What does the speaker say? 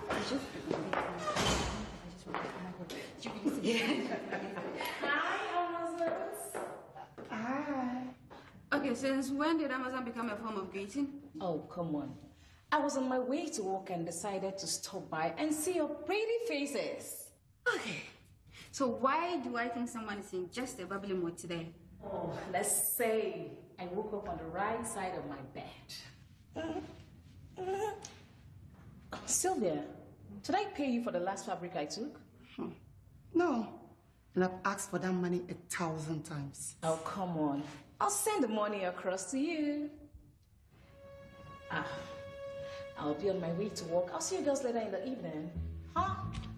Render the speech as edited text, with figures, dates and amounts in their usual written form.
Hi, Amazons. Hi. Okay, since when did Amazon become a form of greeting? Oh, come on. I was on my way to work and decided to stop by and see your pretty faces. Okay. So why do I think someone is in just a bubbly mood today? Oh, let's say I woke up on the right side of my bed. Sylvia, did I pay you for the last fabric I took? No. And I've asked for that money 1,000 times. Oh, come on. I'll send the money across to you. I'll be on my way to work. I'll see you girls later in the evening. Huh?